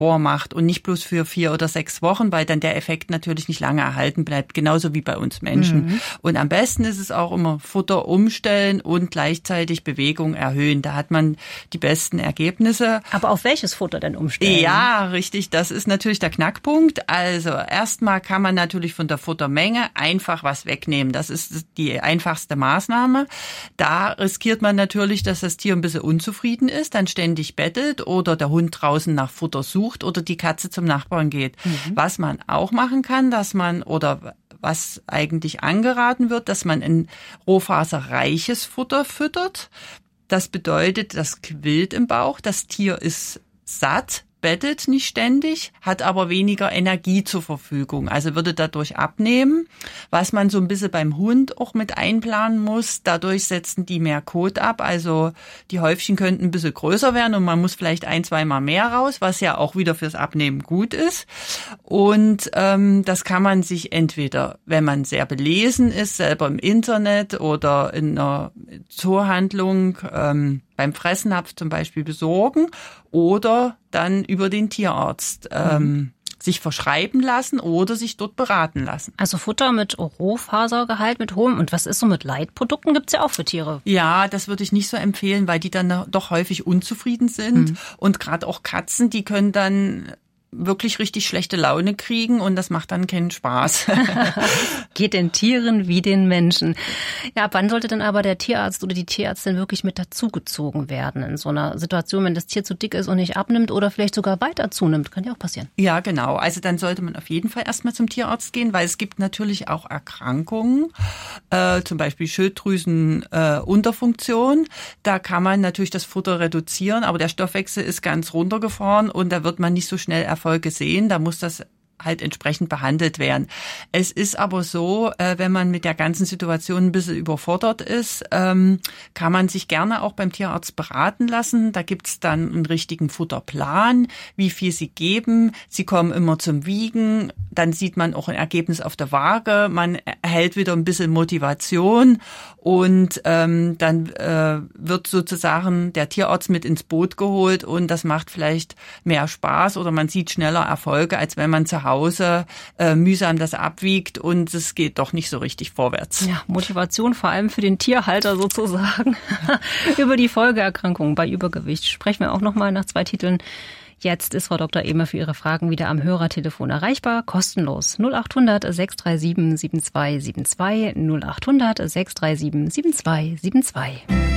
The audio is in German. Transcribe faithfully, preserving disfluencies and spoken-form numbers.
vormacht und nicht bloß für vier oder sechs Wochen, weil dann der Effekt natürlich nicht lange erhalten bleibt, genauso wie bei uns Menschen. Mhm. Und am besten ist es auch immer Futter umstellen und gleichzeitig Bewegung erhöhen. Da hat man die besten Ergebnisse. Aber auf welches Futter denn umstellen? Ja, richtig. Das ist natürlich der Knackpunkt. Also erstmal kann man natürlich von der Futtermenge einfach was wegnehmen. Das ist die einfachste Maßnahme. Da riskiert man natürlich, dass das Tier ein bisschen unzufrieden ist, dann ständig bettelt oder der Hund draußen nach Futter sucht oder die Katze zum Nachbarn geht. Mhm. Was man auch machen kann, dass man oder was eigentlich angeraten wird, dass man ein rohfaserreiches Futter füttert. Das bedeutet, das quillt im Bauch, das Tier ist satt, bettet nicht ständig, hat aber weniger Energie zur Verfügung, also würde dadurch abnehmen. Was man so ein bisschen beim Hund auch mit einplanen muss, dadurch setzen die mehr Kot ab, also die Häufchen könnten ein bisschen größer werden und man muss vielleicht ein, zweimal mehr raus, was ja auch wieder fürs Abnehmen gut ist. Und ähm, das kann man sich entweder, wenn man sehr belesen ist, selber im Internet oder in einer Zoohandlung ähm, beim Fressnapf zum Beispiel besorgen oder dann über den Tierarzt ähm, mhm. sich verschreiben lassen oder sich dort beraten lassen. Also Futter mit Rohfasergehalt, mit hohem. Und was ist so mit Leitprodukten? Gibt's ja auch für Tiere. Ja, das würde ich nicht so empfehlen, weil die dann doch häufig unzufrieden sind. Mhm. Und gerade auch Katzen, die können dann wirklich richtig schlechte Laune kriegen und das macht dann keinen Spaß. Geht den Tieren wie den Menschen. Ja, ab wann sollte denn aber der Tierarzt oder die Tierärztin wirklich mit dazugezogen werden in so einer Situation, wenn das Tier zu dick ist und nicht abnimmt oder vielleicht sogar weiter zunimmt? Kann ja auch passieren. Ja, genau. Also dann sollte man auf jeden Fall erstmal zum Tierarzt gehen, weil es gibt natürlich auch Erkrankungen, äh, zum Beispiel Schilddrüsenunterfunktion. Äh, da kann man natürlich das Futter reduzieren, aber der Stoffwechsel ist ganz runtergefahren und da wird man nicht so schnell Erfolg sehen, da muss das halt entsprechend behandelt werden. Es ist aber so, wenn man mit der ganzen Situation ein bisschen überfordert ist, kann man sich gerne auch beim Tierarzt beraten lassen. Da gibt's dann einen richtigen Futterplan, wie viel sie geben. Sie kommen immer zum Wiegen. Dann sieht man auch ein Ergebnis auf der Waage. Man erhält wieder ein bisschen Motivation und ähm, dann äh, wird sozusagen der Tierarzt mit ins Boot geholt und das macht vielleicht mehr Spaß oder man sieht schneller Erfolge, als wenn man zu Hause äh, mühsam das abwiegt und es geht doch nicht so richtig vorwärts. Ja, Motivation vor allem für den Tierhalter sozusagen. Über die Folgeerkrankungen bei Übergewicht sprechen wir auch nochmal nach zwei Titeln. Jetzt ist Frau Doktor Ehme für Ihre Fragen wieder am Hörertelefon erreichbar, kostenlos. null acht hundert sechs drei sieben sieben zwei sieben zwei, null acht hundert sechs drei sieben sieben zwei sieben zwei.